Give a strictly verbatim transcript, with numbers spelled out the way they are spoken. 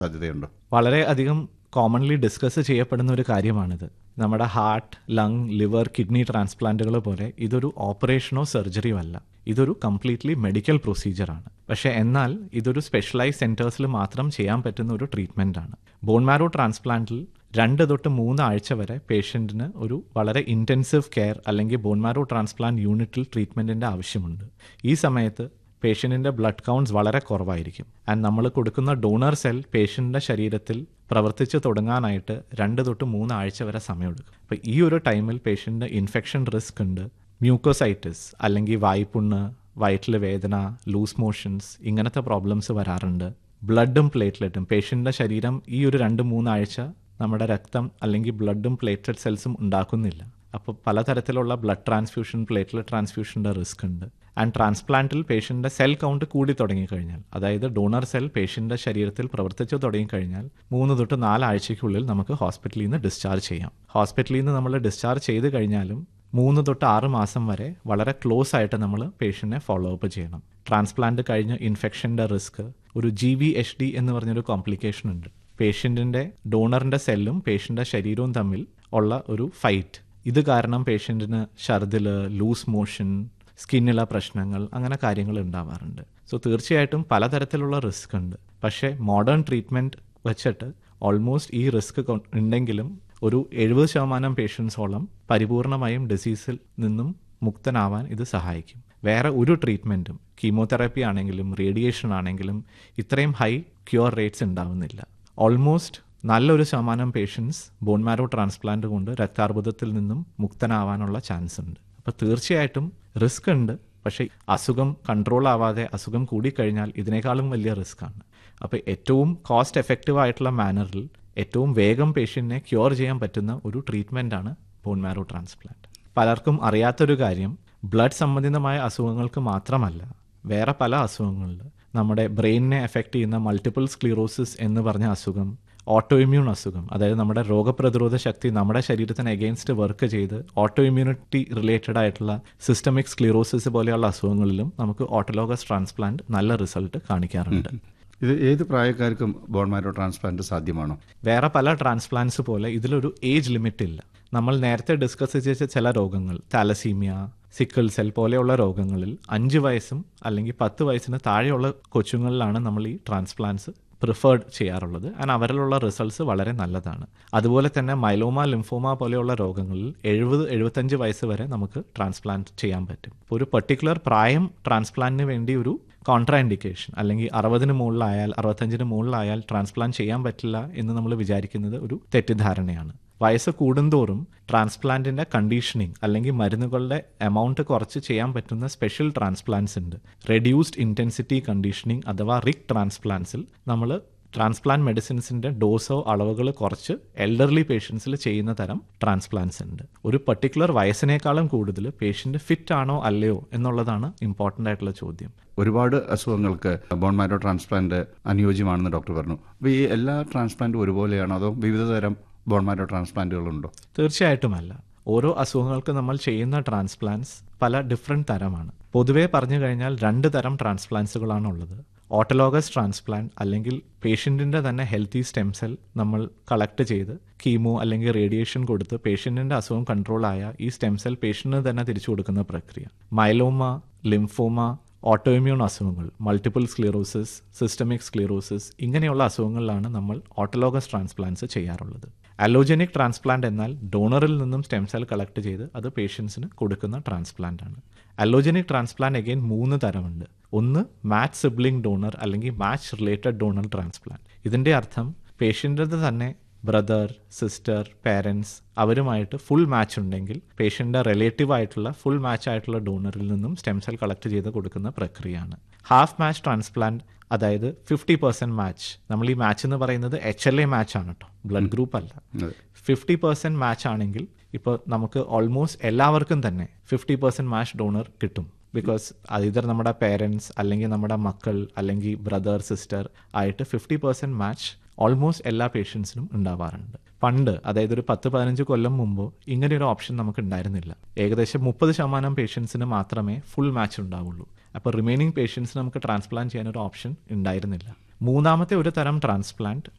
സാധ്യതയുണ്ടോ? വളരെ അധികം കോമൺലി ഡിസ്കസ് ചെയ്യപ്പെടുന്ന ഒരു കാര്യമാണിത്. നമ്മുടെ ഹാർട്ട്, ലങ്, ലിവർ, കിഡ്നി ട്രാൻസ്പ്ലാന്റുകൾ പോലെ ഇതൊരു ഓപ്പറേഷനോ സർജറിയോ അല്ല. ഇതൊരു കംപ്ലീറ്റ്ലി മെഡിക്കൽ പ്രൊസീജിയറാണ്. പക്ഷേ എന്നാൽ ഇതൊരു സ്പെഷ്യലൈസ് സെൻറ്റേഴ്സിൽ മാത്രം ചെയ്യാൻ പറ്റുന്ന ഒരു ട്രീറ്റ്മെൻറ്റാണ്. ബോൺ മാരോ ട്രാൻസ്പ്ലാന്റിൽ രണ്ട് തൊട്ട് മൂന്ന് ആഴ്ച വരെ പേഷ്യൻറ്റിന് ഒരു വളരെ ഇൻറ്റൻസീവ് കെയർ അല്ലെങ്കിൽ ബോൺ മാരോ ട്രാൻസ്പ്ലാന്റ് യൂണിറ്റിൽ ട്രീറ്റ്മെൻറ്റിൻ്റെ ആവശ്യമുണ്ട്. ഈ സമയത്ത് പേഷ്യൻറ്റിൻ്റെ ബ്ലഡ് കൗണ്ട്സ് വളരെ കുറവായിരിക്കും. ആൻഡ് നമ്മൾ കൊടുക്കുന്ന ഡോണർ സെൽ പേഷ്യൻറ്റിൻ്റെ ശരീരത്തിൽ പ്രവർത്തിച്ച് തുടങ്ങാനായിട്ട് രണ്ട് തൊട്ട് മൂന്ന് ആഴ്ച വരെ സമയമെടുക്കും. അപ്പോൾ ഈ ഒരു ടൈമിൽ പേഷ്യൻറ്റിന് ഇൻഫെക്ഷൻ റിസ്ക് ഉണ്ട്. മ്യൂക്കോസൈറ്റിസ് അല്ലെങ്കിൽ വായ്പുണ്ണ്, വയറ്റിൽ വേദന, ലൂസ് മോഷൻസ്, ഇങ്ങനത്തെ പ്രോബ്ലംസ് വരാറുണ്ട്. ബ്ലഡും പ്ലേറ്റ്ലെറ്റും പേഷ്യൻറ്റിൻ്റെ ശരീരം ഈ ഒരു രണ്ട് മൂന്നാഴ്ച നമ്മുടെ രക്തം അല്ലെങ്കിൽ ബ്ലഡും പ്ലേറ്റ്ലെറ്റ് സെൽസും ഉണ്ടാക്കുന്നില്ല. അപ്പോൾ പലതരത്തിലുള്ള ബ്ലഡ് ട്രാൻസ്ഫ്യൂഷൻ, പ്ലേറ്റ്ലെറ്റ് ട്രാൻസ്ഫ്യൂഷൻ്റെ റിസ്ക് ഉണ്ട്. ആൻഡ് ട്രാൻസ്പ്ലാന്റിൽ പേഷ്യൻ്റെ സെൽ കൗണ്ട് കൂടി തുടങ്ങിക്കഴിഞ്ഞാൽ, അതായത് ഡോണർ സെൽ പേഷ്യൻ്റെ ശരീരത്തിൽ പ്രവർത്തിച്ചു തുടങ്ങിക്കഴിഞ്ഞാൽ മൂന്ന് തൊട്ട് നാലാഴ്ചയ്ക്കുള്ളിൽ നമുക്ക് ഹോസ്പിറ്റലിൽ നിന്ന് ഡിസ്ചാർജ് ചെയ്യാം. ഹോസ്പിറ്റലിൽ നിന്ന് നമ്മൾ ഡിസ്ചാർജ് ചെയ്ത് കഴിഞ്ഞാലും മൂന്ന് തൊട്ട് ആറ് മാസം വരെ വളരെ ക്ലോസ് ആയിട്ട് നമ്മൾ പേഷ്യൻറ്റിനെ ഫോളോ അപ്പ് ചെയ്യണം. ട്രാൻസ്പ്ലാന്റ് കഴിഞ്ഞ് ഇൻഫെക്ഷൻ്റെ റിസ്ക്, ഒരു ജി വി എച്ച് ഡി എന്ന് പറഞ്ഞൊരു കോംപ്ലിക്കേഷൻ ഉണ്ട്. പേഷ്യൻറ്റിൻ്റെ ഡോണറിൻ്റെ സെല്ലും പേഷ്യൻ്റെ ശരീരവും തമ്മിൽ ഉള്ള ഒരു ഫൈറ്റ്. ഇത് കാരണം പേഷ്യൻറ്റിന് ഛർദിൽ, ലൂസ് മോഷൻ, സ്കിന്നിലെ പ്രശ്നങ്ങൾ, അങ്ങനെ കാര്യങ്ങൾ ഉണ്ടാവാറുണ്ട്. സോ തീർച്ചയായിട്ടും പലതരത്തിലുള്ള റിസ്ക് ഉണ്ട്. പക്ഷേ മോഡേൺ ട്രീറ്റ്മെൻറ്റ് വെച്ചിട്ട് ഓൾമോസ്റ്റ് ഈ റിസ്ക് ഉണ്ടെങ്കിലും ഒരു എഴുപത് ശതമാനം പേഷ്യൻസോളം പരിപൂർണമായും ഡിസീസിൽ നിന്നും മുക്തനാവാൻ ഇത് സഹായിക്കും. വേറെ ഒരു ട്രീറ്റ്മെൻറ്റും, കീമോതെറാപ്പി ആണെങ്കിലും റേഡിയേഷൻ ആണെങ്കിലും ഇത്രയും ഹൈ ക്യൂർ റേറ്റ്സ് ഉണ്ടാവുന്നില്ല. ഓൾമോസ്റ്റ് നല്ലൊരു ശതമാനം പേഷ്യൻസ് ബോൺ മാരോ ട്രാൻസ്പ്ലാന്റ് കൊണ്ട് രക്താർബുദത്തിൽ നിന്നും മുക്തനാവാനുള്ള ചാൻസ് ഉണ്ട്. അപ്പോൾ തീർച്ചയായിട്ടും റിസ്ക് ഉണ്ട്. പക്ഷേ അസുഖം കൺട്രോൾ ആവാതെ അസുഖം കൂടിക്കഴിഞ്ഞാൽ ഇതിനേക്കാളും വലിയ റിസ്ക്കാണ്. അപ്പോൾ ഏറ്റവും കോസ്റ്റ് എഫക്റ്റീവ് ആയിട്ടുള്ള മാനറിൽ ഏറ്റവും വേഗം പേഷ്യൻറ്റിനെ ക്യൂർ ചെയ്യാൻ പറ്റുന്ന ഒരു ട്രീറ്റ്മെൻറ്റാണ് ബോൺ മാരോ ട്രാൻസ്പ്ലാന്റ്. പലർക്കും അറിയാത്തൊരു കാര്യം, ബ്ലഡ് സംബന്ധിതമായ അസുഖങ്ങൾക്ക് മാത്രമല്ല, വേറെ പല അസുഖങ്ങളിൽ നമ്മുടെ ബ്രെയിനിനെ എഫക്റ്റ് ചെയ്യുന്ന മൾട്ടിപ്പിൾ സ്ക്ലീറോസിസ് എന്ന് പറഞ്ഞ അസുഖം, ഓട്ടോ ഇമ്മ്യൂൺ അസുഖം, അതായത് നമ്മുടെ രോഗപ്രതിരോധ ശക്തി നമ്മുടെ ശരീരത്തിന് എഗെയിൻസ്റ്റ് വർക്ക് ചെയ്ത് ഓട്ടോ ഇമ്മ്യൂണിറ്റി റിലേറ്റഡ് ആയിട്ടുള്ള സിസ്റ്റമിക് സ്ക്ലീറോസിസ് പോലെയുള്ള അസുഖങ്ങളിലും നമുക്ക് ഓട്ടോലോഗസ് ട്രാൻസ്പ്ലാന്റ് നല്ല റിസൾട്ട് കാണിക്കാറുണ്ട്. ഇത് ഏത് പ്രായക്കാർക്കും ബോൺ മാരോ ട്രാൻസ്പ്ലാന്റ് സാധ്യമാണോ? വേറെ പല ട്രാൻസ്പ്ലാന്റ്സ് പോലെ ഇതിലൊരു ഏജ് ലിമിറ്റ് ഇല്ല. നമ്മൾ നേരത്തെ ഡിസ്കസ് ചെയ്ത ചില രോഗങ്ങൾ, താലസീമിയ, സിക്കിൾ സെൽ പോലെയുള്ള രോഗങ്ങളിൽ അഞ്ച് വയസ്സും അല്ലെങ്കിൽ പത്ത് വയസ്സിന് താഴെയുള്ള കൊച്ചുങ്ങളിലാണ് നമ്മൾ ഈ ട്രാൻസ്പ്ലാന്റ്സ് പ്രിഫേർഡ് ചെയ്യാറുള്ളത്. ആൻഡ് അവരിലുള്ള റിസൾട്ട്സ് വളരെ നല്ലതാണ്. അതുപോലെ തന്നെ മൈലോമ, ലിംഫോമ പോലെയുള്ള രോഗങ്ങളിൽ എഴുപത് എഴുപത്തഞ്ച് വയസ്സ് വരെ നമുക്ക് ട്രാൻസ്പ്ലാന്റ് ചെയ്യാൻ പറ്റും. ഇപ്പോൾ ഒരു പെർട്ടിക്കുലർ പ്രായം ട്രാൻസ്പ്ലാന്റിന് വേണ്ടി ഒരു കോൺട്രാ ഇൻഡിക്കേഷൻ, അല്ലെങ്കിൽ അറുപതിന് മുകളിലായാൽ അറുപത്തഞ്ചിന് മുകളിലായാൽ ട്രാൻസ്പ്ലാന്റ് ചെയ്യാൻ പറ്റില്ല എന്ന് നമ്മൾ വിചാരിക്കുന്നത് ഒരു തെറ്റിദ്ധാരണയാണ്. വയസ്സ് കൂടുന്തോറും ട്രാൻസ്പ്ലാന്റിന്റെ കണ്ടീഷനിങ് അല്ലെങ്കിൽ മരുന്നുകളുടെ എമൗണ്ട് കുറച്ച് ചെയ്യാൻ പറ്റുന്ന സ്പെഷ്യൽ ട്രാൻസ്പ്ലാന്റ്സ് ഉണ്ട്. റെഡ്യൂസ്ഡ് ഇന്റൻസിറ്റി കണ്ടീഷനിങ് അഥവാ റിക് ട്രാൻസ്പ്ലാന്റ്സിൽ നമ്മൾ ട്രാൻസ്പ്ലാന്റ് മെഡിസിൻസിന്റെ ഡോസോ അളവുകൾ കുറച്ച് എൽഡർലി പേഷ്യൻസിൽ ചെയ്യുന്ന തരം ട്രാൻസ്പ്ലാന്റ്സ് ഉണ്ട്. ഒരു പർട്ടിക്കുലർ വയസ്സിനേക്കാളും കൂടുതൽ പേഷ്യന്റ് ഫിറ്റ് ആണോ അല്ലയോ എന്നുള്ളതാണ് ഇമ്പോർട്ടൻ്റ് ആയിട്ടുള്ള ചോദ്യം. ഒരുപാട് അസുഖങ്ങൾക്ക് ബോൺ മാരോ ട്രാൻസ്പ്ലാന്റ് അനുയോജ്യമാണെന്ന് ഡോക്ടർ പറഞ്ഞു. അപ്പോൾ ഈ എല്ലാ ട്രാൻസ്പ്ലാന്റും ഒരുപോലെയാണോ, അതോ വിവിധ തരം ബോൺ മാരോ ട്രാൻസ്പ്ലാന്റുകളുണ്ടോ? തീർച്ചയായിട്ടുമല്ല. ഓരോ അസുഖങ്ങൾക്ക് നമ്മൾ ചെയ്യുന്ന ട്രാൻസ്പ്ലാന്റ്സ് പല ഡിഫറെൻറ്റ് തരമാണ്. പൊതുവേ പറഞ്ഞു കഴിഞ്ഞാൽ രണ്ട് തരം ട്രാൻസ്പ്ലാന്റ്സുകളാണ് ഉള്ളത്. ഓട്ടോലോഗസ് ട്രാൻസ്പ്ലാന്റ്, അല്ലെങ്കിൽ പേഷ്യൻറ്റിൻ്റെ തന്നെ ഹെൽത്തി സ്റ്റെം സെൽ നമ്മൾ കളക്ട് ചെയ്ത് കീമോ അല്ലെങ്കിൽ റേഡിയേഷൻ കൊടുത്ത് പേഷ്യൻറ്റിൻ്റെ അസുഖം കൺട്രോൾ ആയ ഈ സ്റ്റെം സെൽ പേഷ്യൻറ്റിന് തന്നെ തിരിച്ചു കൊടുക്കുന്ന പ്രക്രിയ. മൈലോമ, ലിംഫോമ, ഓട്ടോ ഇമ്മ്യൂൺ അസുഖങ്ങൾ, മൾട്ടിപ്പിൾ സ്ക്ലീറോസിസ്, സിസ്റ്റമിക് സ്ക്ലീറോസിസ്, ഇങ്ങനെയുള്ള അസുഖങ്ങളിലാണ് നമ്മൾ ഓട്ടോലോഗസ് ട്രാൻസ്പ്ലാന്റ്സ് ചെയ്യാറുള്ളത്. അലോജനിക് ട്രാൻസ്പ്ലാന്റ് എന്നാൽ ഡോണറിൽ നിന്നും സ്റ്റെം സെൽ കളക്ട് ചെയ്ത് അത് പേഷ്യൻസിന് കൊടുക്കുന്ന ട്രാൻസ്പ്ലാന്റ് ആണ്. അലോജനിക് ട്രാൻസ്പ്ലാന്റ് അഗെയിൻ മൂന്ന് തരമുണ്ട്. ഒന്ന് മാച്ച് സിബ്ലിംഗ് ഡോണർ അല്ലെങ്കിൽ മാച്ച് റിലേറ്റഡ് ഡോണർ ട്രാൻസ്പ്ലാന്റ്. ഇതിൻ്റെ അർത്ഥം പേഷ്യൻ്റിൻ്റെ തന്നെ ബ്രദർ, സിസ്റ്റർ, പേരൻസ് അവരുമായിട്ട് ഫുൾ മാച്ച് ഉണ്ടെങ്കിൽ പേഷ്യൻ്റെ റിലേറ്റീവ് ആയിട്ടുള്ള ഫുൾ മാച്ച് ആയിട്ടുള്ള ഡോണറിൽ നിന്നും സ്റ്റെം സെൽ കളക്ട് ചെയ്ത് കൊടുക്കുന്ന പ്രക്രിയയാണ്. ഹാഫ് മാച്ച് ട്രാൻസ്പ്ലാന്റ്, അതായത് ഫിഫ്റ്റി പെർസെൻറ്റ് മാച്ച്. നമ്മൾ ഈ മാച്ച് എന്ന് പറയുന്നത് എച്ച് എൽ എ മാച്ച് ആണ് കേട്ടോ, ബ്ലഡ് ഗ്രൂപ്പ് അല്ല. ഫിഫ്റ്റി പെർസെൻറ്റ് മാച്ച് ആണെങ്കിൽ ഇപ്പോൾ നമുക്ക് ഓൾമോസ്റ്റ് എല്ലാവർക്കും തന്നെ ഫിഫ്റ്റി പെർസെൻറ്റ് മാച്ച് ഡോണർ കിട്ടും. ബിക്കോസ് അത് ഇതർ നമ്മുടെ പേരൻസ് അല്ലെങ്കിൽ നമ്മുടെ മക്കൾ അല്ലെങ്കിൽ ബ്രദർ, സിസ്റ്റർ ആയിട്ട് ഫിഫ്റ്റി പെർസെൻറ്റ് മാച്ച് ഓൾമോസ്റ്റ് എല്ലാ പേഷ്യൻസിനും ഉണ്ടാവാറുണ്ട്. പണ്ട്, അതായത് ഒരു പത്ത് പതിനഞ്ച് കൊല്ലം മുമ്പ് ഇങ്ങനെ ഒരു ഓപ്ഷൻ നമുക്ക് ഉണ്ടായിരുന്നില്ല. ഏകദേശം മുപ്പത് ശതമാനം പേഷ്യൻസിന് മാത്രമേ ഫുൾ മാച്ച് ഉണ്ടാവുള്ളൂ. അപ്പോൾ റിമൈനിങ് പേഷ്യൻസിന് നമുക്ക് ട്രാൻസ്പ്ലാന്റ് ചെയ്യാൻ ഒരു ഓപ്ഷൻ ഉണ്ടായിരുന്നില്ല. മൂന്നാമത്തെ ഒരു തരം ട്രാൻസ്പ്ലാന്റ്